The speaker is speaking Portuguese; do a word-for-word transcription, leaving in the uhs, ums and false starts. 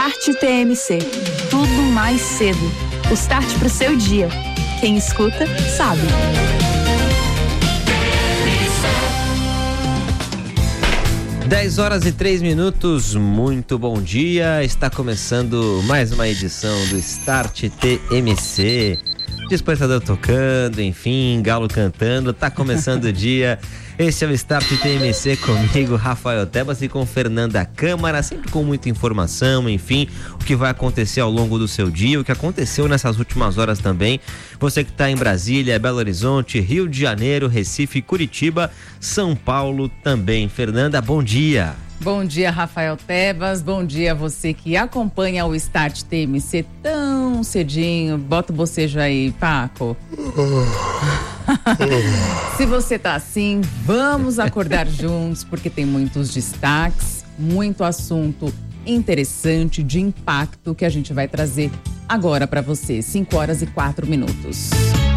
Start T M C. Tudo mais cedo. O start pro seu dia. Quem escuta, sabe. dez horas e três minutos, muito bom dia. Está começando mais uma edição do Start T M C. Despertador tocando, enfim, galo cantando, tá começando o dia. Esse é o Start T M C comigo, Rafael Tebas, e com Fernanda Câmara, sempre com muita informação, enfim, o que vai acontecer ao longo do seu dia, o que aconteceu nessas últimas horas também. Você que está em Brasília, Belo Horizonte, Rio de Janeiro, Recife, Curitiba, São Paulo também. Fernanda, bom dia. Bom dia, Rafael Tebas, bom dia a você que acompanha o Start T M C tão cedinho. Bota o bocejo aí, Paco. Se você tá assim, vamos acordar juntos, porque tem muitos destaques, muito assunto interessante, de impacto, que a gente vai trazer agora para você. cinco horas e quatro minutos.